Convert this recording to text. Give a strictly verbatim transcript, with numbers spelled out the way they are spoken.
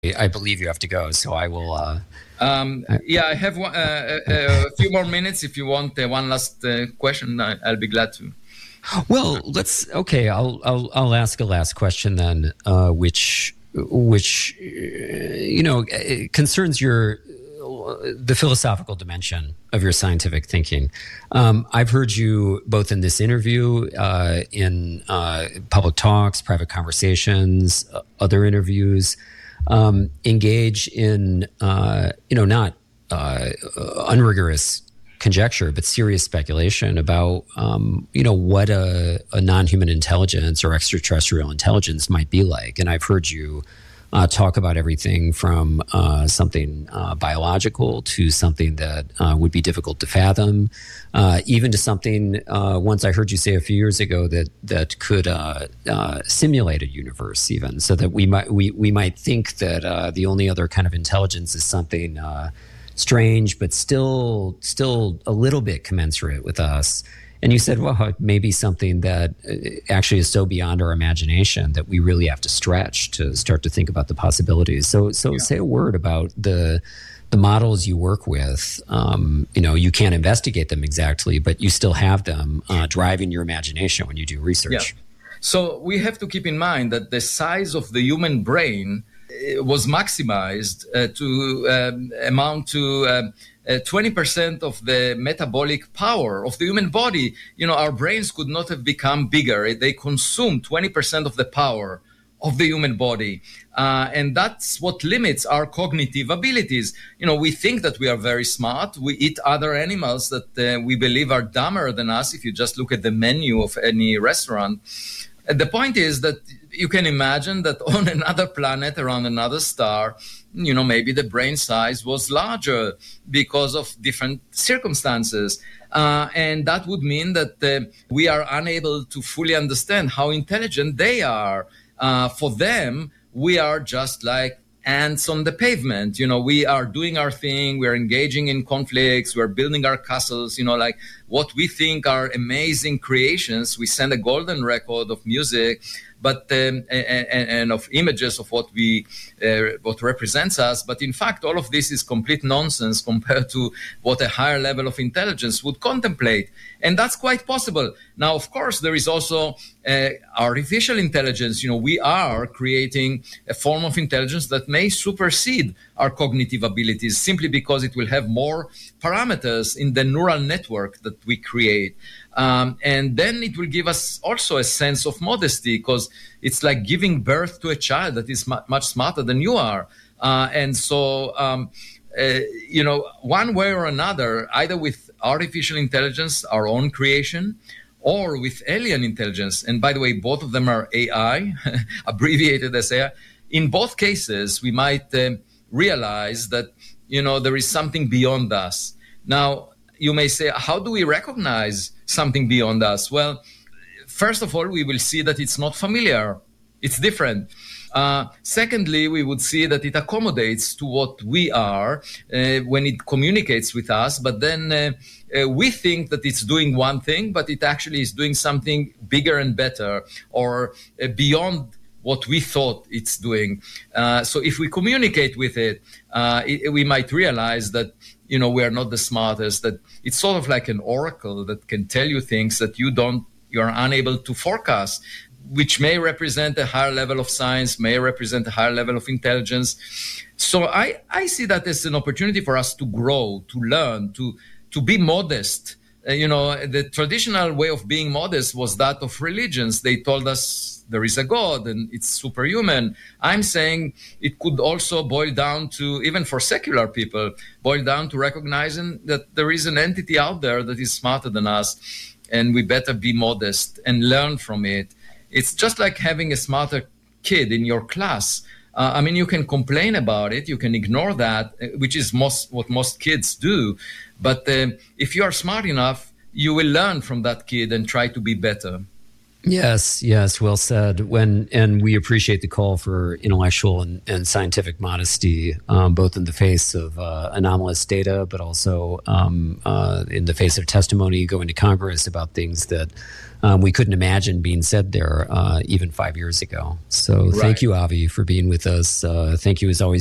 I believe you have to go, so I will. Uh, um, yeah, I have one, uh, a, a few more minutes. If you want uh, one last uh, question, I, I'll be glad to. Well, let's. Okay, I'll I'll I'll ask a last question then, uh, which which uh, you know concerns your the philosophical dimension of your scientific thinking. Um, I've heard you both in this interview, uh, in uh, public talks, private conversations, uh, other interviews. Um, engage in, uh, you know, not uh, unrigorous conjecture, but serious speculation about, um, you know, what a, a non-human intelligence or extraterrestrial intelligence might be like. And I've heard you uh, talk about everything from uh, something uh, biological to something that uh, would be difficult to fathom, uh, even to something. Uh, once I heard you say a few years ago that that could uh, uh, simulate a universe, even so that we might we we might think that uh, the only other kind of intelligence is something uh, strange, but still still a little bit commensurate with us. And you said, well, maybe something that actually is so beyond our imagination that we really have to stretch to start to think about the possibilities. So, so yeah. Say a word about the the models you work with. Um, you know, you can't investigate them exactly, but you still have them uh, driving your imagination when you do research. Yeah. So we have to keep in mind that the size of the human brain was maximized uh, to um, amount to um, uh, twenty percent of the metabolic power of the human body. You know, our brains could not have become bigger. They consume twenty percent of the power of the human body. Uh, and that's what limits our cognitive abilities. You know, we think that we are very smart. We eat other animals that uh, we believe are dumber than us if you just look at the menu of any restaurant. And the point is that you can imagine that on another planet, around another star, you know, maybe the brain size was larger because of different circumstances. Uh, and that would mean that uh, we are unable to fully understand how intelligent they are. Uh, for them, we are just like ants on the pavement. You know, we are doing our thing. We're engaging in conflicts. We're building our castles, you know, like what we think are amazing creations. We send a golden record of music, but um, and, and of images of what we uh, what represents us. But in fact, all of this is complete nonsense compared to what a higher level of intelligence would contemplate. And that's quite possible. Now, of course, there is also uh, artificial intelligence. You know, we are creating a form of intelligence that may supersede our cognitive abilities simply because it will have more parameters in the neural network that we create. Um, and then it will give us also a sense of modesty, because it's like giving birth to a child that is mu- much smarter than you are. Uh, and so, um, uh, you know, one way or another, either with artificial intelligence, our own creation, or with alien intelligence, and by the way, both of them are A I, abbreviated as A I, in both cases, we might uh, realize that, you know, there is something beyond us. Now, you may say, how do we recognize something beyond us? Well, first of all, we will see that it's not familiar. It's different. Uh, secondly, we would see that it accommodates to what we are uh, when it communicates with us. But then uh, uh, we think that it's doing one thing, but it actually is doing something bigger and better, or uh, beyond what we thought it's doing. Uh, so if we communicate with it, uh, it, we might realize that, you know, we are not the smartest, that it's sort of like an oracle that can tell you things that you don't, you're unable to forecast, which may represent a higher level of science, may represent a higher level of intelligence. So I, I see that as an opportunity for us to grow, to learn, to, to be modest. Uh, you know, the traditional way of being modest was that of religions. They told us there is a God and it's superhuman. I'm saying it could also boil down to, even for secular people, boil down to recognizing that there is an entity out there that is smarter than us, and we better be modest and learn from it. It's just like having a smarter kid in your class. Uh, I mean, you can complain about it, you can ignore that, which is most what most kids do. But uh, if you are smart enough, you will learn from that kid and try to be better. Yes, yes, well said. When and we appreciate the call for intellectual and, and scientific modesty, um, both in the face of uh, anomalous data, but also um, uh, in the face of testimony going to Congress about things that um, we couldn't imagine being said there uh, even five years ago. So, right. Thank you, Avi, for being with us. Uh, thank you, as always.